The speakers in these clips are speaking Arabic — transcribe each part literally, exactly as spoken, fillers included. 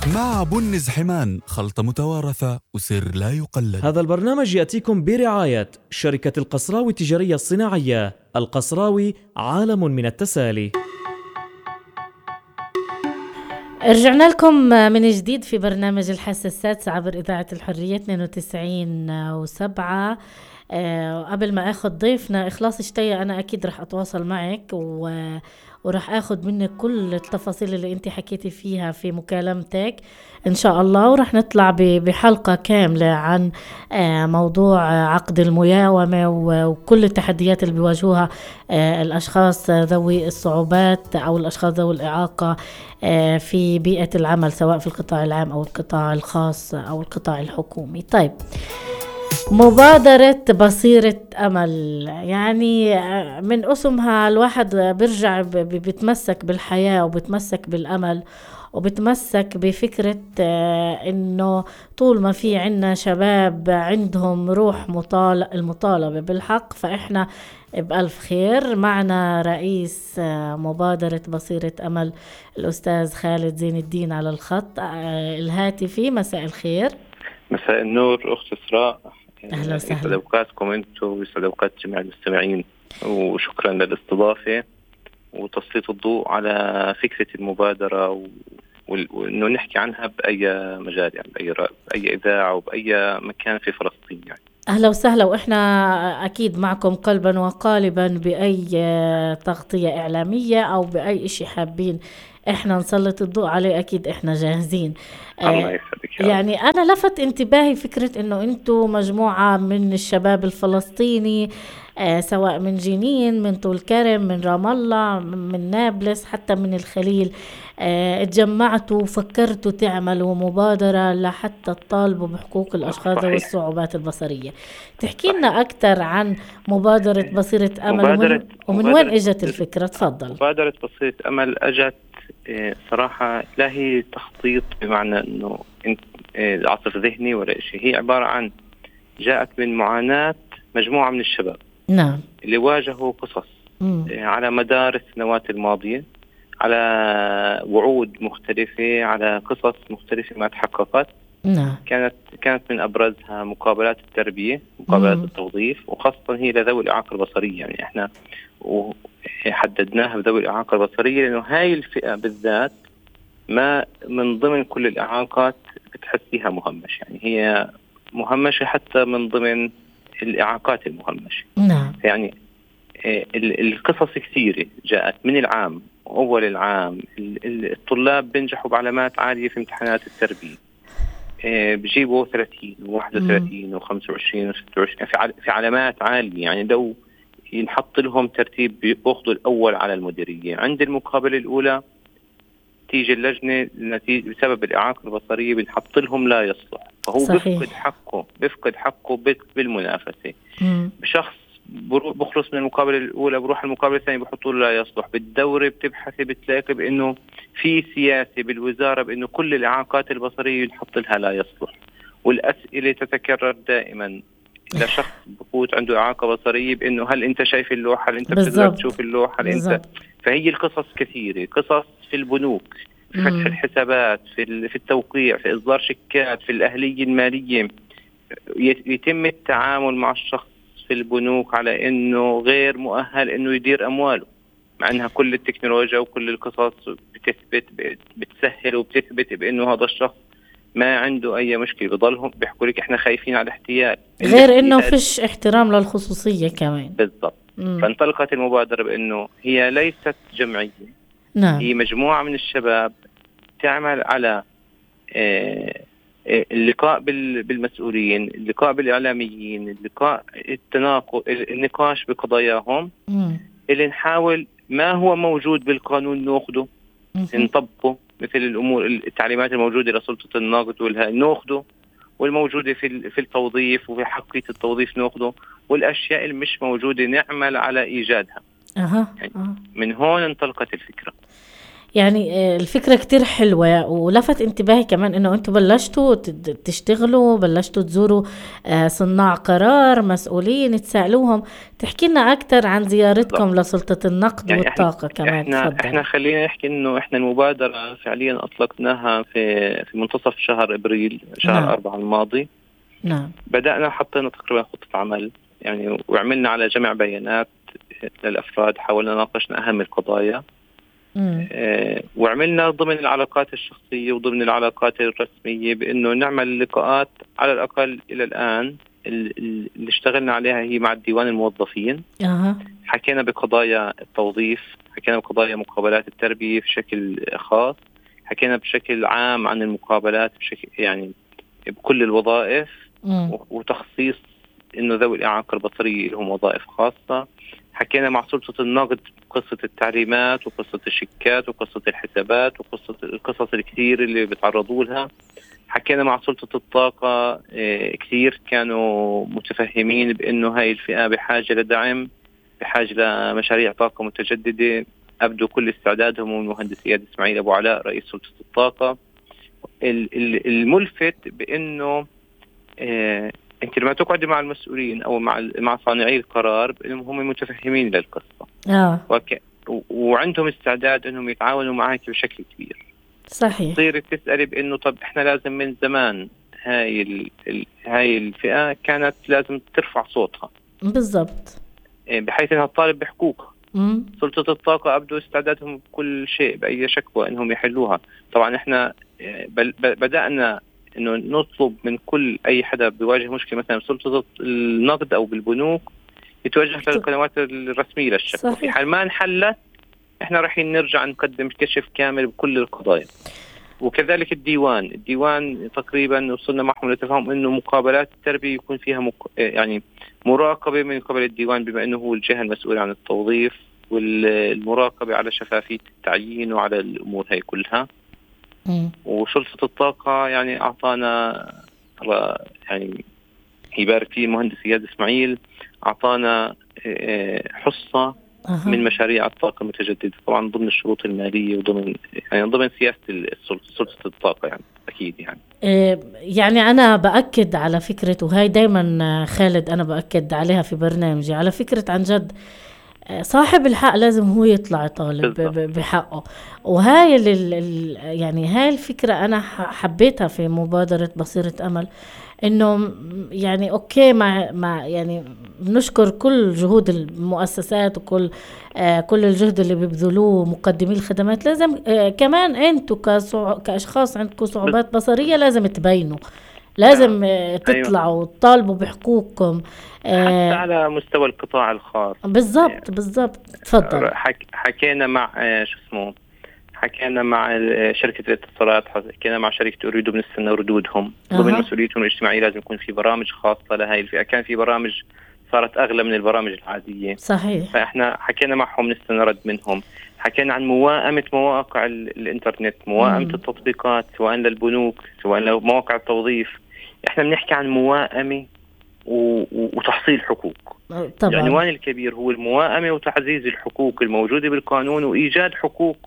مع بن زحمان، خلطة متوارثة وسر لا يقلد. هذا البرنامج يأتيكم برعاية شركة القصراوي التجارية الصناعية. القصراوي عالم من التسالي. رجعنا لكم من جديد في برنامج الحاسة السادسة عبر إذاعة الحرية اثنين وتسعين وسبعة. أه قبل ما أخذ ضيفنا إخلاص شتية، أنا أكيد رح أتواصل معك و... ورح أخذ منك كل التفاصيل اللي أنت حكيتي فيها في مكالمتك إن شاء الله، ورح نطلع ب... بحلقة كاملة عن أه موضوع عقد المياومة و... وكل التحديات اللي بيواجهوها أه الأشخاص ذوي الصعوبات أو الأشخاص ذوي الإعاقة أه في بيئة العمل، سواء في القطاع العام أو القطاع الخاص أو القطاع الحكومي. طيب، مبادرة بصيرة أمل، يعني من اسمها الواحد بيرجع بيتمسك بالحياة وبيتمسك بالأمل وبتمسك بفكرة إنه طول ما في عنا شباب عندهم روح المطالبة بالحق فإحنا بألف خير. معنا رئيس مبادرة بصيرة أمل الأستاذ خالد زين الدين على الخط الهاتفي. مساء الخير. مساء النور أخت إسراء، أهلا وسهلا. يسعد أوقاتكم أنتم ويسعد أوقات جميع المستمعين، وشكرا للاستضافة وتسليط الضوء على فكرة المبادرة وإنه نحكي عنها بأي مجال، يعني بأي بأي إذاعة وبأي مكان في فلسطين. يعني أهلا وسهلا، وإحنا أكيد معكم قلبا وقالبا بأي تغطية إعلامية أو بأي إشي حابين إحنا نسلط الضوء عليه، أكيد إحنا جاهزين. الله يسعدك. يعني أنا لفت انتباهي فكرة إنه أنتوا مجموعة من الشباب الفلسطيني، آه سواء من جنين، من طول كرم، من رام الله، من نابلس، حتى من الخليل، آه اتجمعتوا وفكرتوا تعملوا مبادرة لحتى تطالبوا بحقوق الأشخاص ذوي الصعوبات البصرية. تحكي لنا أكثر عن مبادرة بصيرة أمل مبادرة ومن, ومن مبادرة وين إجت الفكرة؟ تفضل. مبادرة بصيرة أمل أجت صراحة لا هي تخطيط بمعنى أنه العصف ذهني ولا شيء، هي عبارة عن جاءت من معاناة مجموعة من الشباب نعم اللي واجهوا قصص مم. على مدار السنوات الماضية، على وعود مختلفة، على قصص مختلفة ما تحققت. نعم. كانت كانت من أبرزها مقابلات التربية، مقابلات مم. التوظيف، وخاصة هي لذوي الإعاقة البصرية. يعني إحنا حددناها بذوي الإعاقة البصرية لأنه هاي الفئة بالذات ما من ضمن كل الإعاقات بتحسيها مهمشة، يعني هي مهمشة حتى من ضمن الإعاقات المهمشة. نعم. يعني القصص كثيرة جاءت من العام، أول العام الطلاب بينجحوا بعلامات عالية في امتحانات التربية، بجيبوا ثلاثين وواحد وثلاثين وخمسة وعشرين وستة وعشرين في علامات عالية. يعني لو ينحط لهم ترتيب بيأخذوا الأول على المديرية، عند المقابلة الأولى تيجي اللجنة نتيجة بسبب الإعاقة البصرية بنحط لهم لا يصلح، فهو صحيح. بفقد حقه بفقد حقه بالمنافسة. مم. بشخص بخلص من المقابلة الأولى بروح المقابلة الثانية بحطوا له لا يصلح. بالدورة بتبحثي بتلاقي بأنه في سياسة بالوزارة بأنه كل الإعاقات البصرية ينحط لها لا يصلح، والأسئلة تتكرر دائما لشخص بفوت عنده إعاقة بصرية بأنه هل أنت شايف اللوحة، هل أنت بتقدر تشوف اللوحة، هل أنت. فهي القصص كثيرة، قصص في البنوك، في فتح الحسابات، في في التوقيع، في إصدار شيكات، في الأهلية المالية. يتم التعامل مع الشخص في البنوك على إنه غير مؤهل إنه يدير أمواله، مع إنها كل التكنولوجيا وكل القصص بتثبت بتسهل وبتثبت بأنه هذا الشخص ما عنده أي مشكلة. بضلهم بيحكوا لك إحنا خايفين على الاحتيال، غير إنه فيش احترام للخصوصية كمان. بالضبط. فانطلقت المبادرة بأنه هي ليست جمعية. نعم. هي مجموعة من الشباب تعمل على اللقاء بالمسؤولين، اللقاء بالإعلاميين، اللقاء التناقض، النقاش بقضاياهم، مم. اللي نحاول ما هو موجود بالقانون نأخذه نطبقه، مثل الأمور التعليمات الموجودة لسلطة النقد والها نأخذه، والموجودة في في التوظيف وفي حقية التوظيف نأخذه، والأشياء اللي مش موجودة نعمل على إيجادها. أه. يعني أه. من هون انطلقت الفكرة. يعني آه، الفكرة كتير حلوة، ولفت انتباهي كمان انه انتوا بلشتوا تد- تشتغلوا، بلشتوا تزوروا آه، صناع قرار، مسؤولين، تسألوهم. تحكي لنا اكتر عن زيارتكم بالضبط. لسلطة النقد يعني احنا والطاقة كمان، احنا تفضل. احنا خلينا نحكي انه احنا المبادرة فعليا اطلقناها في في منتصف شهر ابريل، شهر نعم أربعة الماضي. نعم بدأنا حطينا تقريبا خطة عمل يعني، وعملنا على جمع بيانات للأفراد، حاولنا ناقشنا أهم القضايا. مم. آه، وعملنا ضمن العلاقات الشخصية وضمن العلاقات الرسمية بأنه نعمل لقاءات على الأقل إلى الآن. ال- ال- اللي اشتغلنا عليها هي مع الديوان الموظفين. اها حكينا بقضايا التوظيف، حكينا بقضايا مقابلات التربية بشكل خاص، حكينا بشكل عام عن المقابلات بشكل يعني بكل الوظائف، مم. وتخصيص انه ذوي الاعاقه البصريه لهم وظائف خاصه. حكينا مع سلطه النقد قصه التعليمات وقصه الشيكات وقصه الحسابات وقصه القصص الكثير اللي بيتعرضوا لها. حكينا مع سلطه الطاقه، إيه، كثير كانوا متفهمين بانه هاي الفئه بحاجه لدعم، بحاجه لمشاريع طاقه متجدده. ابدوا كل استعدادهم، والمهندس اياد اسماعيل ابو علاء رئيس سلطه الطاقه. ال- ال- الملفت بانه إيه، انت لما تقعدي مع المسؤولين او مع مع صانعي القرار هم متفهمين للقصه، اه وك... و- وعندهم استعداد انهم يتعاونوا معك بشكل كبير. صحيح. تصيري تسالي بانه طب احنا لازم من زمان هاي ال... ال... هاي الفئه كانت لازم ترفع صوتها، بالضبط. إيه، بحيث انها تطالب بحقوقها. مم. سلطه الطاقه ابدوا استعدادهم بكل شيء، باي شكوى انهم يحلوها. طبعا احنا إيه، بل... ب- بدانا انه نطلب من كل اي حدا بيواجه مشكله مثلا بسلطه النقد او بالبنوك يتوجه للقنوات الرسميه للشكوى. في صحيح. حال ما انحلت احنا رايحين نرجع نقدم كشف كامل بكل القضايا. وكذلك الديوان الديوان تقريبا وصلنا معهم لتفاهم انه مقابلات التربيه يكون فيها مك... يعني مراقبه من قبل الديوان، بما انه هو الجهه المسؤوله عن التوظيف، والمراقبه على شفافيه التعيين وعلى الامور هي كلها. مم. وسلطة الطاقة يعني أعطانا الله يعني يبارك فيه المهندس إياد إسماعيل، أعطانا آه، حصة أها. من مشاريع الطاقة المتجددة، طبعا ضمن الشروط المالية وضمن يعني ضمن سياسة السلطة سلطة الطاقة يعني أكيد يعني. إيه، يعني أنا بأكد على فكرة، وهاي دايما خالد أنا بأكد عليها في برنامجي، على فكرة عن جد صاحب الحق لازم هو يطلع يطالب بالضبط. ب- بحقه. وهاي ال ال- يعني هاي الفكرة أنا ح- حبيتها في مبادرة بصيرة أمل، إنه م- يعني أوكي مع مع يعني بنشكر كل جهود المؤسسات وكل آه كل الجهد اللي بيبذلوه مقدمي الخدمات. لازم آه كمان أنتوا كصع- كأشخاص عندكم صعوبات بصرية لازم تبينوا، لازم آه تطلعوا تطالبوا بحقوقكم. حتى آه على مستوى القطاع الخاص. بالضبط بالضبط. تفضل. حك... حكينا مع آه، شو اسمه حكينا مع ال- شركة الاتصالات، حكينا مع شركة أريد بنستنى ردودهم. ضمن أها. مسؤوليتهم الاجتماعية لازم يكون في برامج خاصة لهي الفئة. كان في برامج صارت أغلى من البرامج العادية، صحيح. فإحنا حكينا معهم نستنى رد منهم. حكينا عن موائمة مواقع ال- الإنترنت، موائمة مم. التطبيقات سواء للبنوك سواء لمواقع التوظيف. إحنا بنحكي عن موائمة و... و- وتحصيل حقوق. طبعا. العنوان الكبير هو الموائمة وتعزيز الحقوق الموجودة بالقانون وإيجاد حقوق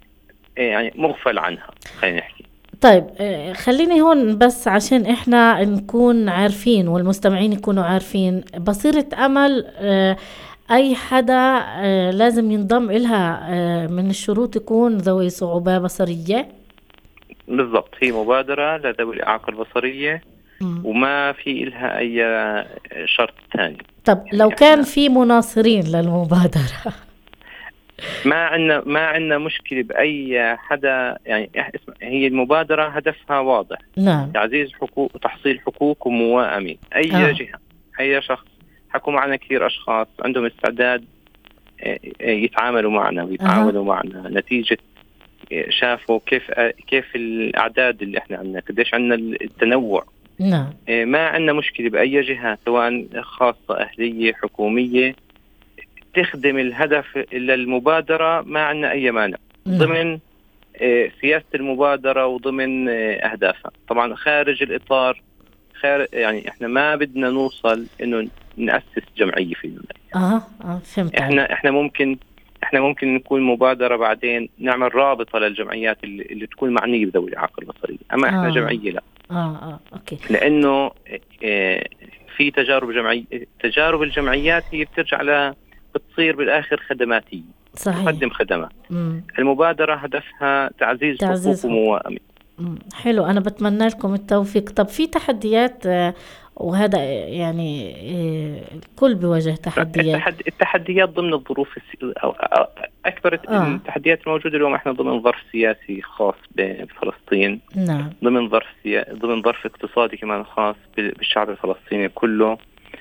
يعني مغفل عنها، خلينا نحكي. طيب آه، خليني هون بس عشان احنا نكون عارفين والمستمعين يكونوا عارفين بصيرة أمل. آه، أي حدا آه، لازم ينضم إلها آه، من الشروط يكون ذوي صعوبة بصرية. بالضبط، هي مبادرة لذوي الإعاقة البصرية مم. وما في إلها أي شرط ثاني. طب لو كان في مناصرين للمبادرة ما عندنا ما عندنا مشكلة بأي حدا يعني. هي المبادرة هدفها واضح، نعم. تعزيز حقوق وتحصيل حقوق وموائمة. أي آه. جهة أي شخص. حكوا معنا كثير أشخاص عندهم استعداد يتعاملوا معنا ويتعاونوا أها. معنا نتيجة شافوا كيف كيف الأعداد اللي إحنا عندنا، قديش عندنا التنوع. نعم. ما عندنا مشكلة بأي جهة سواء خاصة أهلية حكومية تخدم الهدف للمبادرة، ما عندنا أي مانع. نعم. ضمن سياسة المبادرة وضمن أهدافها. طبعا خارج الإطار خارج يعني إحنا ما بدنا نوصل إنه نأسس جمعية في البلاد. أها. آه. فهمت. إحنا إحنا ممكن إحنا احنا ممكن نكون مبادرة بعدين نعمل رابطة للجمعيات اللي, اللي تكون معنية بذوي الإعاقة البصرية، أما احنا آه. جمعية لا. اه اه اوكي. لأنه اه في تجارب جمعي تجارب الجمعيات هي بترجع على بتصير بالآخر خدماتية، صحيح. تقدم خدمات. مم. المبادرة هدفها تعزيز, تعزيز حقوق وموائمة. حلو، أنا بتمنى لكم التوفيق. طب في تحديات، وهذا يعني الكل بيواجه تحديات. التحديات ضمن الظروف أو أكبر آه. التحديات الموجودة اليوم احنا ضمن ظرف سياسي خاص بفلسطين. نعم. ضمن ظرف سيا... ضمن ظرف اقتصادي كمان خاص بالشعب الفلسطيني كله.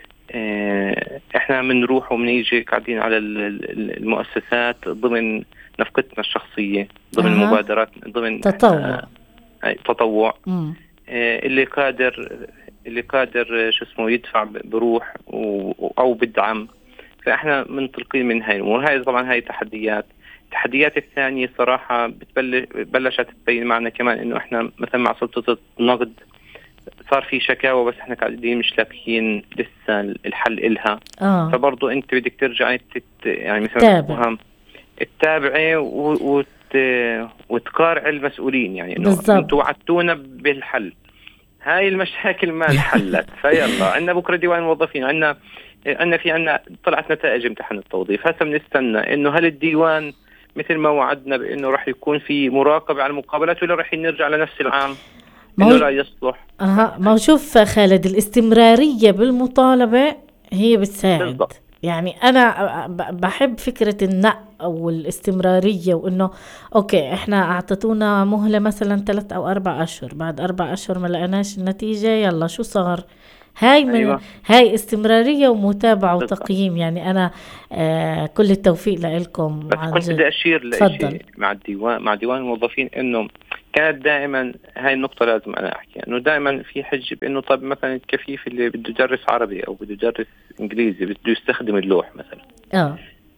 احنا بنروح وبنيجي قاعدين على المؤسسات ضمن نفقتنا الشخصية، ضمن أه. مبادرات، ضمن تطوع آه تطوع م. آه اللي قادر اللي قادر شو اسمه يدفع بروح أو بدعم. فإحنا منطلقين من هاي الأمور. هاي طبعا هاي تحديات. التحديات الثانية صراحة بتبلش بلشت تبين معنا كمان إنه إحنا مثلا مع سلطة النقد صار في شكاوى، بس إحنا قاعدين مش لاقيين لسه الحل إلها. آه. فبرضو أنت بدك ترجع تت يعني مثلا تتابعي وت وتقارع المسؤولين، يعني إنه أنتوا وعدتونا بالحل، هاي المشاكل ما انحلت. فيلا عندنا بكرة ديوان الموظفين، عندنا عندنا في عندنا طلعت نتائج امتحان التوظيف، هسه بنستنى إنه هل الديوان مثل ما وعدنا بإنه راح يكون في مراقبة على المقابلات ولا راح نرجع لنفس العام إنه لا يصلح. أها ما شوف خالد، الاستمرارية بالمطالبة هي بتساعد بالضبط. يعني أنا بحب فكرة النق أو الاستمرارية، وإنه أوكي إحنا أعطتونا مهلة مثلا ثلاث أو أربع أشهر، بعد أربع أشهر ما لقناش النتيجة يلا شو صار. هاي من أيوة. هاي استمرارية ومتابعة وتقييم. يعني أنا آه كل التوفيق لكم. بس كنت بدي أشير لشيء مع الديوان مع ديوان الموظفين، إنه كانت دائما هاي النقطة لازم أنا أحكي، إنه دائما في حجة بإنه طب مثلا الكفيف اللي بده يدرس عربي أو بده يدرس إنجليزي بده يستخدم اللوح مثلا. آه.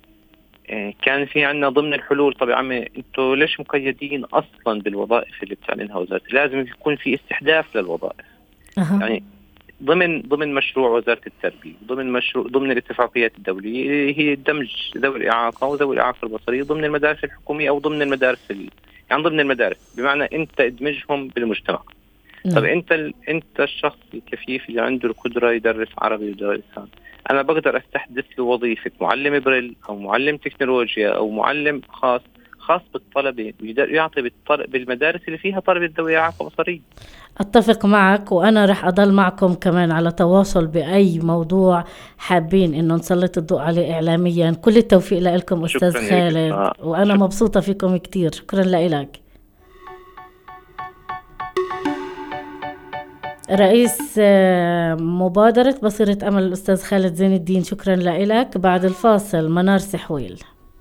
كان في عنا ضمن الحلول طب يا عمي انتوا ليش مقيدين اصلا بالوظائف اللي بتعلنها وزارة؟ لازم يكون في استحداث للوظائف. أه. يعني ضمن ضمن مشروع وزارة التربية، ضمن مشروع ضمن الاتفاقيات الدولية هي دمج ذوي الإعاقة وذوي الإعاقة البصرية ضمن المدارس الحكومية أو ضمن المدارس ال... يعني ضمن المدارس، بمعنى أنت ادمجهم بالمجتمع. نعم. طب أنت ال... أنت الشخص الكفيف اللي عنده القدرة يدرس عربي ويدرس لسان، أنا بقدر أستحدث له وظيفة معلم بريل أو معلم تكنولوجيا أو معلم خاص خاص بالطلبة يعطي بالطلب بالمدارس اللي فيها طلبة ذوي إعاقة بصرية. أتفق معك، وأنا رح أضل معكم كمان على تواصل بأي موضوع حابين إنه نسلط الضوء عليه إعلاميا. كل التوفيق لكم أستاذ خالد، وأنا شكرا. مبسوطة فيكم كتير. شكرا لك. رئيس مبادرة بصيرة أمل الأستاذ خالد زين الدين، شكرا لك. بعد الفاصل منار سحويل.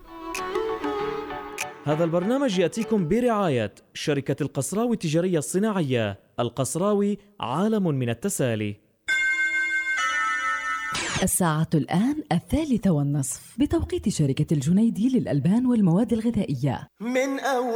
هذا البرنامج يأتيكم برعاية شركة القصراوي التجارية الصناعية. القصراوي عالم من التسالي. الساعة الآن الثالثة والنصف بتوقيت شركة الجنيدي للألبان والمواد الغذائية. من أول